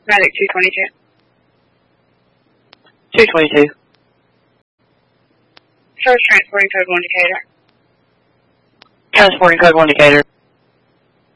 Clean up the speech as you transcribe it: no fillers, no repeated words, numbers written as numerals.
Medic 222. 222. First transporting code 1 Decatur. Transporting code 1 Decatur.